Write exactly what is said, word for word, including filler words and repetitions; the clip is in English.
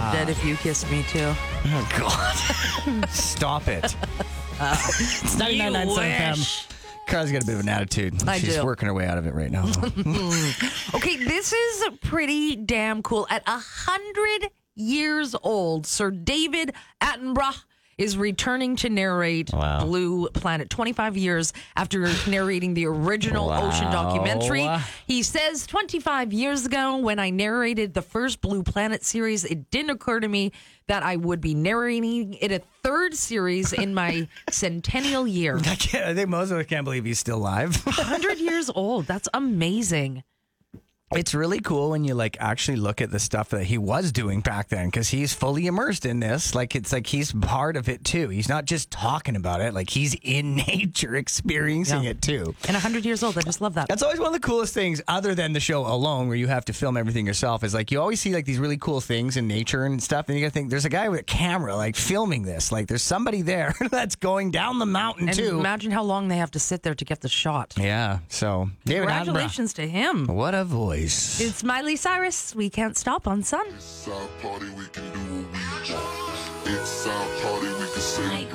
uh, Dead If You Kiss Me Too. Oh, God. Stop it. Uh, it's ninety-nine point nine F M. Kara's got a bit of an attitude. I She's do. working her way out of it right now. Okay, this is pretty damn cool. At one hundred years old, Sir David Attenborough is returning to narrate Wow. Blue Planet twenty-five years after narrating the original Wow. ocean documentary. He says, twenty-five years ago, when I narrated the first Blue Planet series, it didn't occur to me that I would be narrating it a third series in my centennial year. I, can't, I think most of us can't believe he's still alive. one hundred years old. That's amazing. It's really cool when you like actually look at the stuff that he was doing back then, because he's fully immersed in this. Like, it's like he's part of it too. He's not just talking about it. Like, he's in nature experiencing Yeah. it too. And one hundred years old. I just love that. That's always one of the coolest things, other than the show alone, where you have to film everything yourself, is like you always see like these really cool things in nature and stuff, and you gotta think there's a guy with a camera like filming this. Like, there's somebody there that's going down the mountain And too. imagine how long they have to sit there to get the shot. Yeah. So David Attenborough. Congratulations to him. What a voice. It's Miley Cyrus. We Can't Stop on Sun. It's our party, we can do what we want. It's our party, we can say